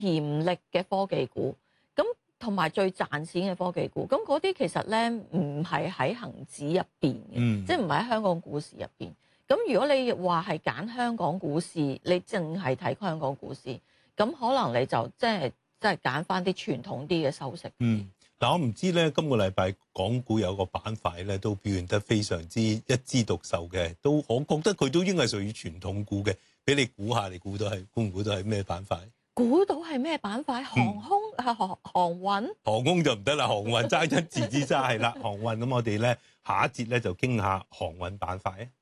潛力嘅科技股，咁同埋最賺錢嘅科技股，咁嗰啲其實咧唔係喺恒指入邊嘅，即係唔係喺香港股市入邊。咁如果你話係揀香港股市，你淨係睇香港股市，咁可能你就即係揀翻啲傳統啲嘅收息。 嗱，我唔知咧，今個禮拜港股有個板塊咧，都表現得非常之一枝獨秀嘅，我覺得佢都應該係屬於傳統股嘅。俾你估下，你估唔估到係咩板塊？ 估到係咩板塊？航空航運？ 航空就唔得啦，航運爭一字之差係啦，航運。咁我哋咧下一節咧就傾下航運板塊。